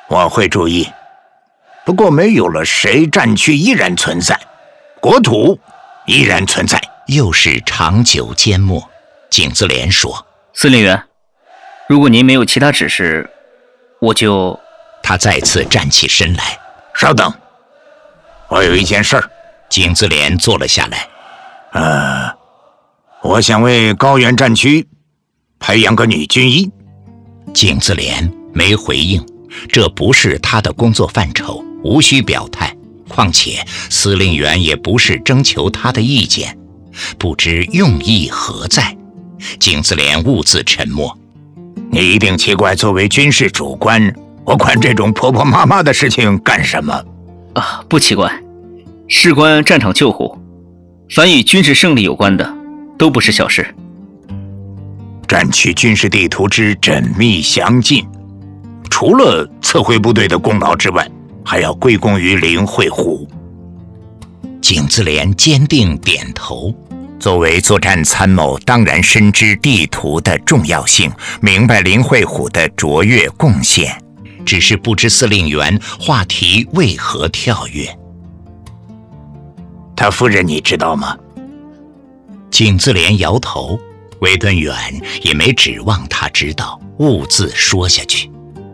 我会注意。不过没有了谁，战区依然存在，国土依然存在。 又是长久缄默。景自怜说： 司令员，如果您没有其他指示，我就…… 他再次站起身来。 稍等，我有一件事儿。 景自怜坐了下来。 我想为高原战区培养个女军医。 景自怜没回应，这不是他的工作范畴，无需表态。况且司令员也不是征求他的意见，不知用意何在。景自怜兀自沉默。 你一定奇怪，作为军事主官，我管这种婆婆妈妈的事情干什么？ 不奇怪，事关战场救护，凡与军事胜利有关的，都不是小事。 战区军事地图之缜密详尽，除了测绘部队的功劳之外，还要归功于林慧虎。 景自怜坚定点头。作为作战参谋，当然深知地图的重要性，明白林慧虎的卓越贡献，只是不知司令员话题为何跳跃。 他夫人你知道吗？ 景自怜摇头，魏敦远也没指望他知道，兀自说下去。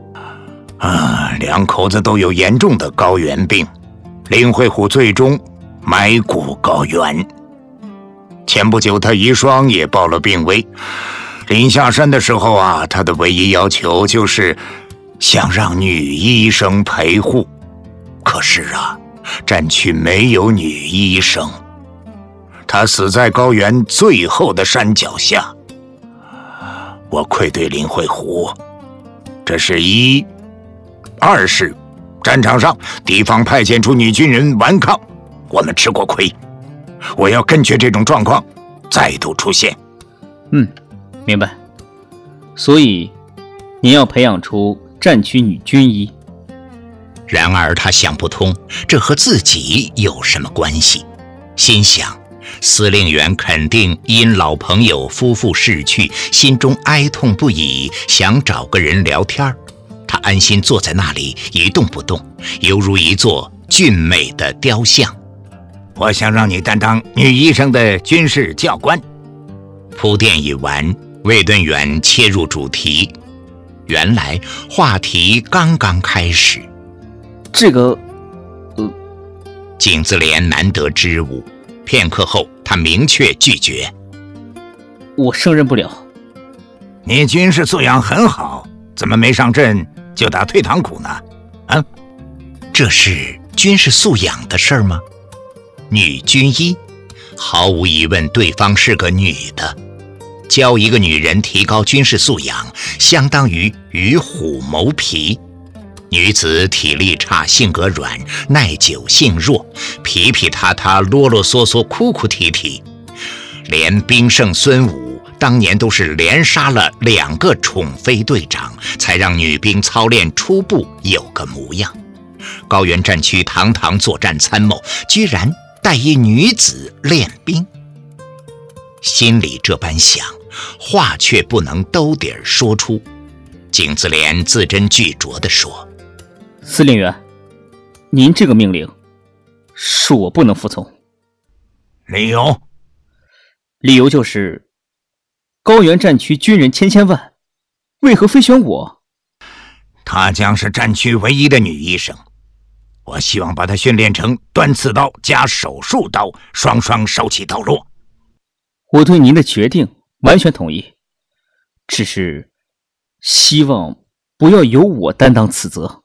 两口子都有严重的高原病，林慧虎最终埋骨高原。前不久他遗孀也报了病危，临下山的时候他的唯一要求就是想让女医生陪护。可是战区没有女医生，她死在高原最后的山脚下。我愧对林慧虎，这是一。二是战场上敌方派遣出女军人顽抗，我们吃过亏，我要根绝这种状况再度出现。 明白。所以您要培养出战区女军医。 然而他想不通，这和自己有什么关系？心想，司令员肯定因老朋友夫妇逝去，心中哀痛不已，想找个人聊天。他安心坐在那里一动不动，犹如一座俊美的雕像。 我想让你担当女医生的军事教官。 铺垫已完，魏敦远切入主题。原来话题刚刚开始。 这个景自怜难得支吾，片刻后他明确拒绝。 我胜任不了。 你军事素养很好，怎么没上阵就打退堂鼓呢？ 这是军事素养的事儿吗？女军医，毫无疑问对方是个女的。教一个女人提高军事素养，相当于与虎谋皮。女子体力差，性格软，耐久性弱，皮皮塌塌，啰啰嗦嗦，哭哭啼啼。连兵圣孙武当年都是连杀了2个宠妃队长，才让女兵操练初步有个模样。高原战区堂堂作战参谋，居然带一女子练兵。心里这般想，话却不能兜底儿说出。景自怜字斟句酌地说： 司令员，您这个命令恕我不能服从。 理由？ 理由就是高原战区军人千万，为何非选我？ 她将是战区唯一的女医生，我希望把她训练成端刺刀加手术刀，双双手起刀落。 我对您的决定完全同意，只是希望不要由我担当此责。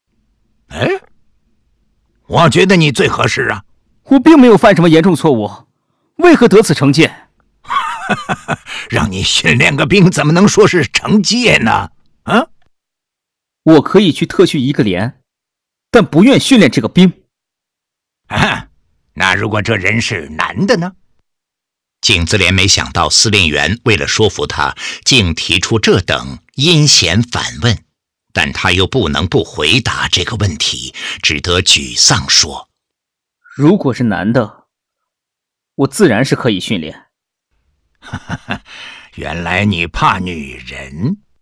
我觉得你最合适啊。 我并没有犯什么严重错误，为何得此成见？ 让你训练个兵，怎么能说是惩戒呢？ 我可以去特训一个连，但不愿训练这个兵。 那如果这人是男的呢？ 景自怜没想到司令员为了说服他，竟提出这等阴险反问，但他又不能不回答这个问题，只得沮丧说： 如果是男的，我自然是可以训练。 原来你怕女人。